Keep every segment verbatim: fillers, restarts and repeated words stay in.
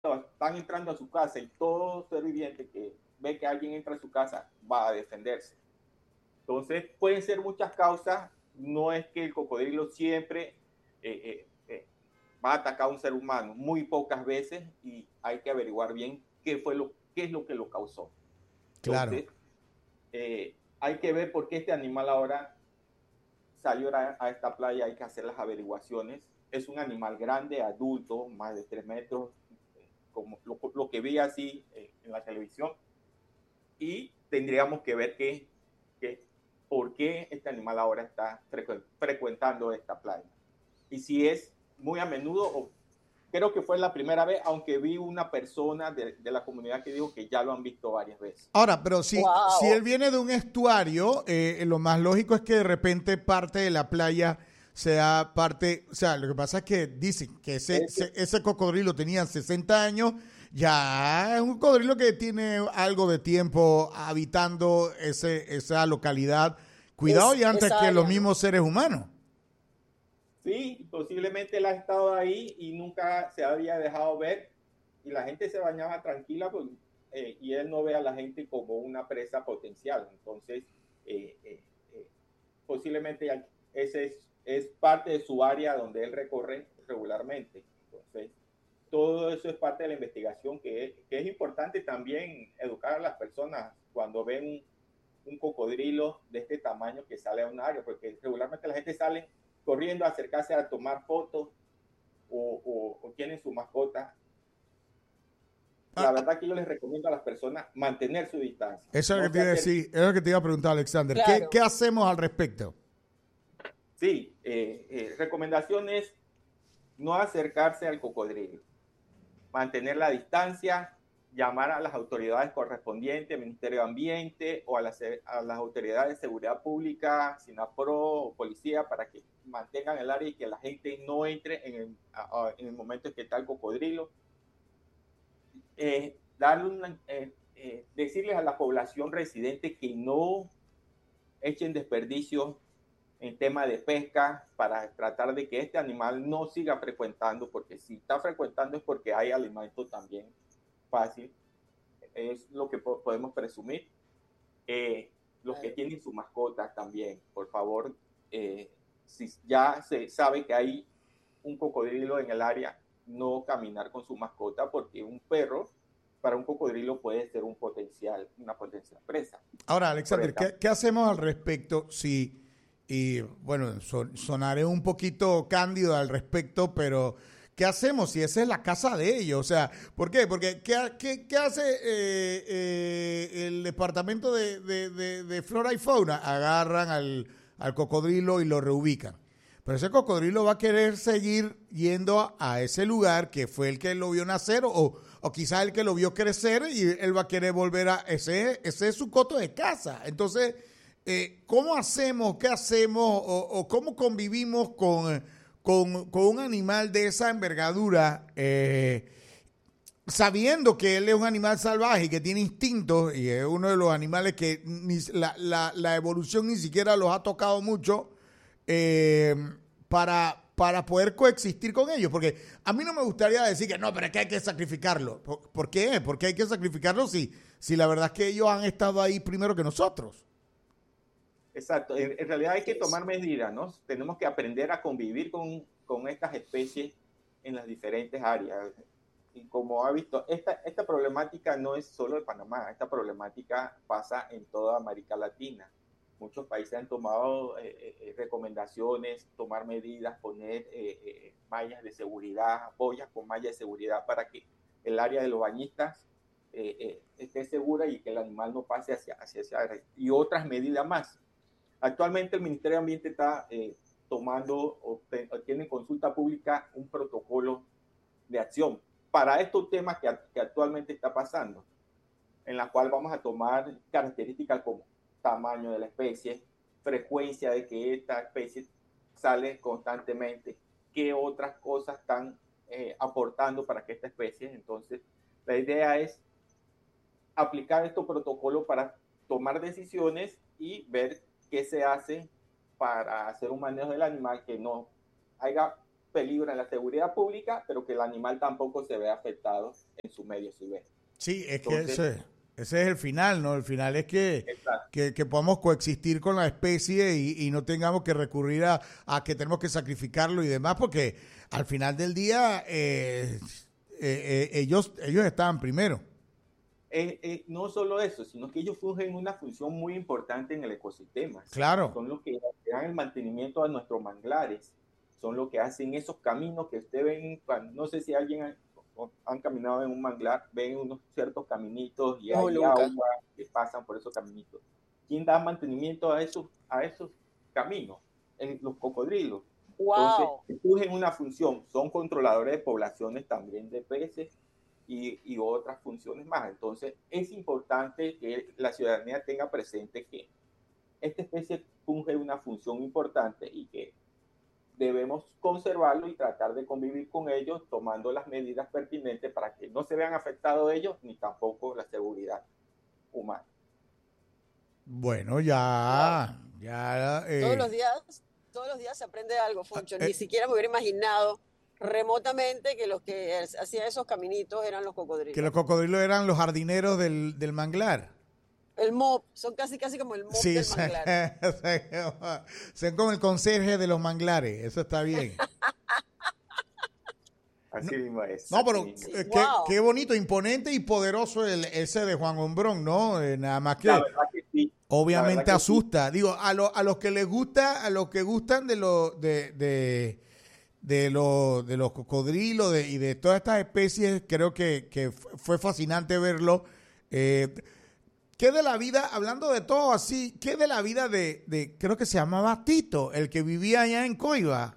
están entrando a su casa y todo ser viviente que ve que alguien entra a su casa va a defenderse. Entonces, pueden ser muchas causas, no es que el cocodrilo siempre eh, eh, eh, va a atacar a un ser humano, muy pocas veces, y hay que averiguar bien qué, fue lo, qué es lo que lo causó. Claro. Entonces, eh, hay que ver por qué este animal ahora salió a, a esta playa, hay que hacer las averiguaciones. Es un animal grande, adulto, más de tres metros, como lo, lo que vi así eh, en la televisión, y tendríamos que ver qué, qué, por qué este animal ahora está frecu frecuentando esta playa. Y si es muy a menudo, o creo que fue la primera vez, aunque vi una persona de, de la comunidad que dijo que ya lo han visto varias veces. Ahora, pero si, si él Wow. viene de un estuario, eh, lo más lógico es que de repente parte de la playa sea parte, o sea, lo que pasa es que dicen que ese, Es que, ese, ese cocodrilo tenía sesenta años, ya es un cocodrilo que tiene algo de tiempo habitando ese, esa localidad. Cuidado Es, y antes esa que los área, ¿no? mismos seres humanos. sí, posiblemente él ha estado ahí y nunca se había dejado ver y la gente se bañaba tranquila pues, eh, y él no ve a la gente como una presa potencial. Entonces, eh, eh, eh, posiblemente ese es, es parte de su área donde él recorre regularmente. Entonces, todo eso es parte de la investigación que es, que es importante también educar a las personas cuando ven un cocodrilo de este tamaño que sale a un área, porque regularmente la gente sale corriendo a acercarse a tomar fotos o, o, o tienen su mascota. La Ah, ah, verdad que yo les recomiendo a las personas mantener su distancia, eso es lo no que te se iba a acerquen. decir, es lo que te iba a preguntar, Alexander. ¿Qué, qué Claro. hacemos al respecto? Sí, eh, eh, recomendación es no acercarse al cocodrilo, mantener la distancia, llamar a las autoridades correspondientes, Ministerio de Ambiente o a las, a las autoridades de seguridad pública, SINAPRO o policía para que mantengan el área y que la gente no entre en el, a, a, en el momento en que está el cocodrilo. Eh, darle una, eh, eh, decirles a la población residente que no echen desperdicios en tema de pesca para tratar de que este animal no siga frecuentando, porque si está frecuentando es porque hay alimento también fácil, es lo que po podemos presumir. Eh, los que Claro. tienen sus mascotas también, por favor, eh, si ya se sabe que hay un cocodrilo en el área, no caminar con su mascota porque un perro para un cocodrilo puede ser un potencial, una potencial presa. Ahora, Por Alexander, el ¿qué, qué hacemos al respecto si, y bueno, son, sonaré un poquito cándido al respecto, pero ¿qué hacemos si esa es la casa de ellos? O sea, ¿por qué? Porque ¿qué, qué, qué hace eh, eh, el departamento de, de, de, de flora y fauna? Agarran al, al cocodrilo y lo reubican. Pero ese cocodrilo va a querer seguir yendo a, a ese lugar que fue el que lo vio nacer o, o quizás el que lo vio crecer y él va a querer volver a ese, ese es su coto de casa. Entonces, eh, ¿cómo hacemos, qué hacemos o, o cómo convivimos con, con, con, un animal de esa envergadura? Eh, sabiendo que él es un animal salvaje y que tiene instintos y es uno de los animales que ni, la, la, la evolución ni siquiera los ha tocado mucho, eh, para, para poder coexistir con ellos. Porque a mí no me gustaría decir que no, pero es que hay que sacrificarlo. ¿Por, por qué? ¿Por qué hay que sacrificarlo si, si la verdad es que ellos han estado ahí primero que nosotros? Exacto, en, en realidad hay Así que es. tomar medidas, ¿no? Tenemos que aprender a convivir con, con estas especies en las diferentes áreas. Y como ha visto, esta, esta problemática no es solo de Panamá, esta problemática pasa en toda América Latina. Muchos países han tomado eh, eh, recomendaciones, tomar medidas, poner eh, eh, mallas de seguridad, boyas con mallas de seguridad para que el área de los bañistas eh, eh, esté segura y que el animal no pase hacia, hacia esa área. Y otras medidas más. Actualmente el Ministerio de Ambiente está eh, tomando o, te, o tiene en consulta pública un protocolo de acción para estos temas que, que actualmente está pasando, en la cual vamos a tomar características como tamaño de la especie, frecuencia de que esta especie sale constantemente, qué otras cosas están eh, aportando para que esta especie, entonces la idea es aplicar estos protocolos para tomar decisiones y ver qué se hace para hacer un manejo del animal que no haya peligro en la seguridad pública, pero que el animal tampoco se vea afectado en su medio silvestre. Sí, es Entonces, que ese, ese es el final, ¿no? El final es que, exacto. que, que podamos coexistir con la especie y, y no tengamos que recurrir a, a que tenemos que sacrificarlo y demás, porque al final del día eh, eh, eh, ellos, ellos estaban primero. Eh, eh, no solo eso, sino que ellos fungen una función muy importante en el ecosistema. Claro. Son los que dan el mantenimiento a nuestros manglares, son los que hacen esos caminos que usted ven, no sé si alguien ha, han caminado en un manglar, ven unos ciertos caminitos y No, hay nunca. agua que pasan por esos caminitos. ¿Quién da mantenimiento a esos, a esos caminos? En los cocodrilos. Wow. Entonces, fungen una función, son controladores de poblaciones también de peces, Y, y otras funciones más. Entonces, es importante que la ciudadanía tenga presente que esta especie funge una función importante y que debemos conservarlo y tratar de convivir con ellos tomando las medidas pertinentes para que no se vean afectados ellos ni tampoco la seguridad humana. Bueno, ya, ya. Eh, Todos los días, todos los días se aprende algo, Foncho. eh, Ni siquiera me hubiera imaginado remotamente que los que hacían esos caminitos eran los cocodrilos. que los cocodrilos eran los jardineros del, del manglar. El mob, son casi casi como el mob Sí, del son, manglar. son como el conserje de los manglares, eso está bien. Así mismo es. No, pero mismo. eh, Wow. qué, qué bonito, imponente y poderoso el, ese de Juan Ombrón, ¿no? Eh, nada más que La verdad que sí. obviamente La verdad que asusta. Sí. Digo, a, lo, a los que les gusta, a los que gustan de los de, de, de, lo, de los cocodrilos de, y de todas estas especies, creo que, que fue fascinante verlo. Eh, ¿Qué de la vida, hablando de todo así, qué de la vida de, de, creo que se llamaba Tito, el que vivía allá en Coiba?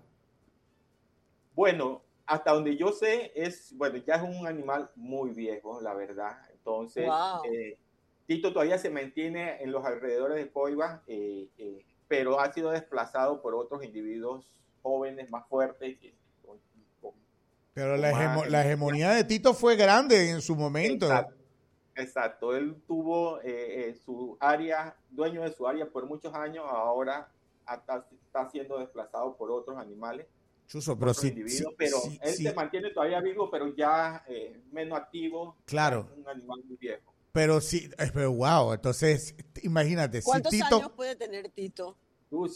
Bueno, hasta donde yo sé, es, bueno, ya es un animal muy viejo, la verdad. Entonces, Wow. eh, Tito todavía se mantiene en los alrededores de Coiba, eh, eh, pero ha sido desplazado por otros individuos jóvenes, más fuertes. Que, con, con, Pero con la, más hemo, la energía. hegemonía de Tito fue grande en su momento. Exacto. Exacto, él tuvo eh, eh, su área, dueño de su área por muchos años, ahora está, está siendo desplazado por otros animales, Chuzo, pero otros sí, individuos, sí, pero sí, él sí. se mantiene todavía vivo, pero ya eh, menos activo. Claro. Un animal muy viejo. Pero sí, eh, pero wow, entonces imagínate, si ¿Cuántos Tito, años puede tener Tito? Uy,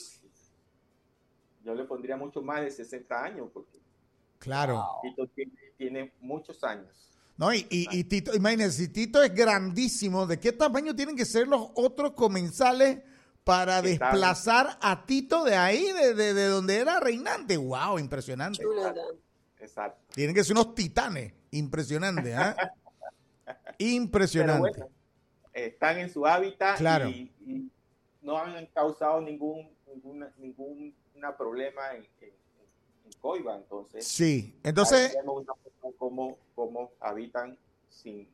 yo le pondría mucho más de sesenta años, porque claro, Wow. Tito tiene, tiene muchos años. no, y, y, y Tito, imagínate, si Tito es grandísimo, ¿de qué tamaño tienen que ser los otros comensales para Exacto. desplazar a Tito de ahí, de, de, de donde era reinante? Wow, impresionante. Chuleta. Exacto. Tienen que ser unos titanes, impresionante, ¿ah? Impresionante. Pero bueno, están en su hábitat Claro. y, y no han causado ningún ninguna, ningún una problema en, en, en Coiba, entonces Sí, entonces, ahí vemos una forma cómo, cómo habitan sin,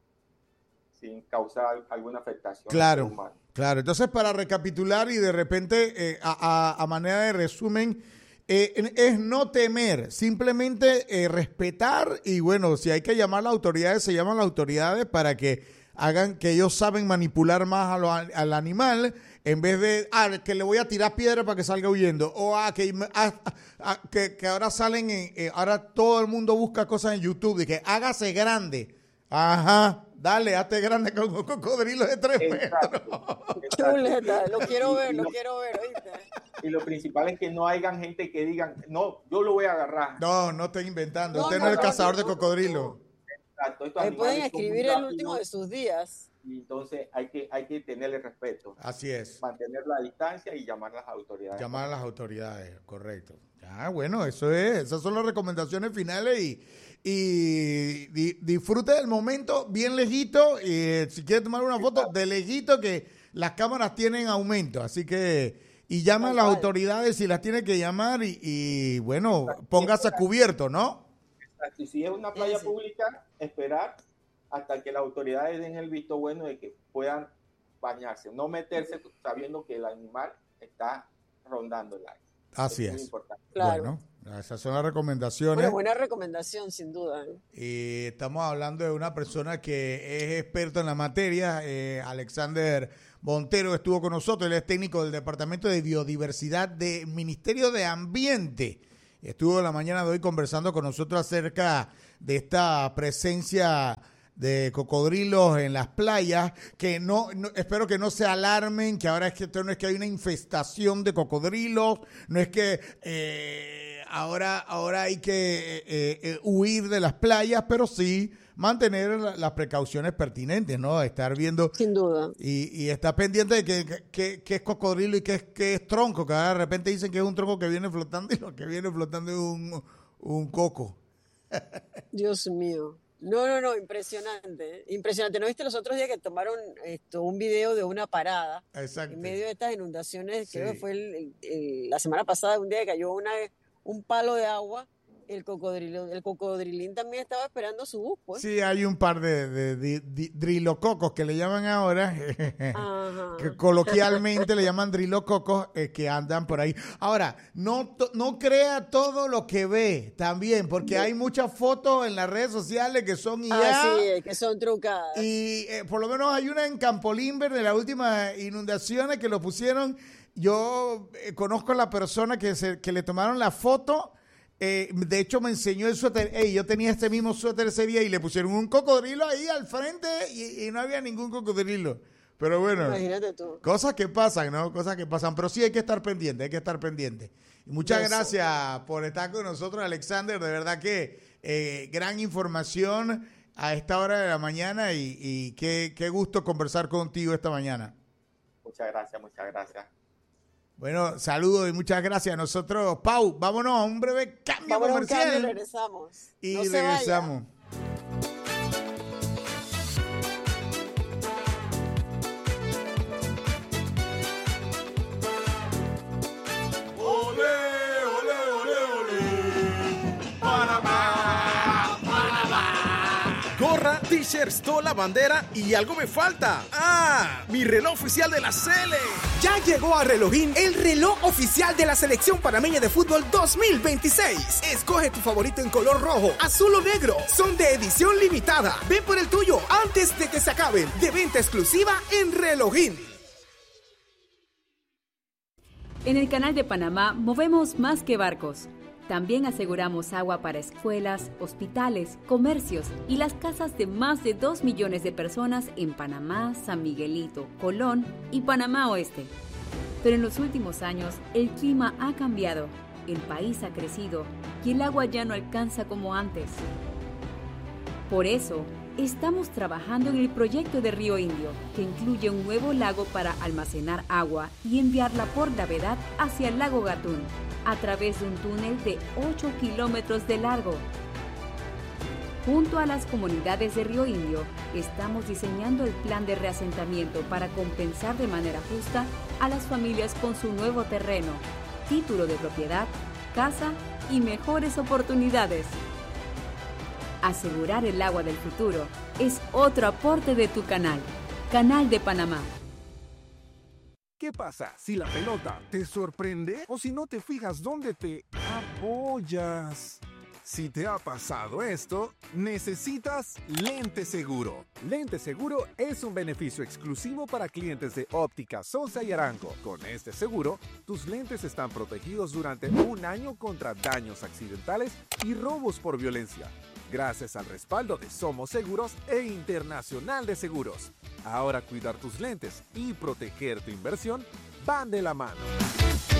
sin causar alguna afectación claro, al ser humano. claro. Entonces, para recapitular y de repente, eh, a, a, a manera de resumen, eh, es no temer, simplemente eh, respetar y bueno, si hay que llamar a las autoridades, se llaman las autoridades para que hagan que ellos saben manipular más a lo, al animal en vez de, ah, que le voy a tirar piedra para que salga huyendo o ah, que, ah, ah, que, que ahora salen, en, eh, ahora todo el mundo busca cosas en YouTube de que hágase grande. Ajá, dale, hazte grande con un cocodrilo de tres Exacto, metros. exacto. Chuleta, lo quiero ver, Y lo lo- quiero ver, ¿oíste? Y lo principal es que no hayan gente que digan, no, yo lo voy a agarrar. No, no estoy inventando. No, Usted no, no, es el no, cazador no, de no, cocodrilo. Exacto, estos Ahí pueden animales son muy escribir el rápidos último de sus días. y entonces hay que, hay que tenerle respeto, Así es. mantener la distancia y llamar a las autoridades. Llamar a las autoridades, correcto. Ah, bueno, eso es, esas son las recomendaciones finales y, y di, disfrute del momento bien lejito y eh, si quiere tomar una foto de lejito que las cámaras tienen aumento, así que y llama a las autoridades si las tiene que llamar y, y bueno, póngase a cubierto, ¿no? Exacto, y si es una playa Sí. pública, esperar hasta que las autoridades den el visto bueno de que puedan bañarse, no meterse sabiendo que el animal está rondando el área. Así es. Muy es. importante. Claro. Bueno, esas son las recomendaciones. Bueno, buena recomendación, sin duda. ¿eh? Y estamos hablando de una persona que es experto en la materia, eh, Alexander Montero estuvo con nosotros, él es técnico del Departamento de Biodiversidad del Ministerio de Ambiente. estuvo la mañana de hoy conversando con nosotros acerca de esta presencia de cocodrilos en las playas, que no, no, espero que no se alarmen, que ahora es que esto no es que hay una infestación de cocodrilos, no es que eh, ahora, ahora hay que eh, eh, huir de las playas, pero sí mantener la, las precauciones pertinentes, ¿no? Estar viendo. Sin duda. Y, y estar pendiente de que, que, que, que es cocodrilo y que es, que es tronco, que ahora de repente dicen que es un tronco que viene flotando y lo que viene flotando es un, un coco. Dios mío. No, no, no, impresionante, impresionante. ¿No viste los otros días que tomaron esto, un video de una parada? Exacto. En medio de estas inundaciones? Sí. Creo que fue el, el, el, la semana pasada, un día que cayó una, un palo de agua. El cocodrilo, el cocodrilín también estaba esperando su bus, pues. Sí, hay un par de, de, de, de drilococos que le llaman ahora, que coloquialmente le llaman drilococos, eh, que andan por ahí. Ahora, no, no crea todo lo que ve también, porque hay muchas fotos en las redes sociales que son I A. Ah, sí, que son trucadas. Y eh, por lo menos hay una en Campolimber de las últimas inundaciones que lo pusieron. Yo eh, conozco a la persona que, se, que le tomaron la foto. Eh, de hecho me enseñó el suéter. Hey, yo tenía este mismo suéter ese día y le pusieron un cocodrilo ahí al frente y, y no había ningún cocodrilo. Pero bueno, imagínate tú. Cosas que pasan, ¿no? Cosas que pasan. Pero sí hay que estar pendiente, hay que estar pendiente. Y muchas Eso. gracias por estar con nosotros, Alexander. De verdad que eh, gran información a esta hora de la mañana y, y qué, qué gusto conversar contigo esta mañana. Muchas gracias, muchas gracias. Bueno, saludos y muchas gracias. Nosotros, Pau, vámonos a un breve cambio vámonos comercial. Un cambio, regresamos. Y no regresamos. T-shirts, toda la bandera y algo me falta. ¡Ah! Mi reloj oficial de la Sele. Ya llegó a Relojín el reloj oficial de la Selección Panameña de Fútbol dos mil veintiséis. Escoge tu favorito en color rojo, azul o negro. Son de edición limitada. Ven por el tuyo antes de que se acaben. De venta exclusiva en Relojín. En el Canal de Panamá movemos más que barcos. También aseguramos agua para escuelas, hospitales, comercios y las casas de más de dos millones de personas en Panamá, San Miguelito, Colón y Panamá Oeste. Pero en los últimos años, el clima ha cambiado, el país ha crecido y el agua ya no alcanza como antes. Por eso, estamos trabajando en el proyecto de Río Indio, que incluye un nuevo lago para almacenar agua y enviarla por gravedad hacia el lago Gatún, a través de un túnel de ocho kilómetros de largo. Junto a las comunidades de Río Indio, estamos diseñando el plan de reasentamiento para compensar de manera justa a las familias con su nuevo terreno, título de propiedad, casa y mejores oportunidades. Asegurar el agua del futuro es otro aporte de tu canal, Canal de Panamá. ¿Qué pasa si la pelota te sorprende o si no te fijas dónde te apoyas? Si te ha pasado esto, necesitas Lente Seguro. Lente Seguro es un beneficio exclusivo para clientes de Óptica Sosa y Arango. Con este seguro, tus lentes están protegidos durante un año contra daños accidentales y robos por violencia, gracias al respaldo de Somos Seguros e Internacional de Seguros. Ahora cuidar tus lentes y proteger tu inversión van de la mano.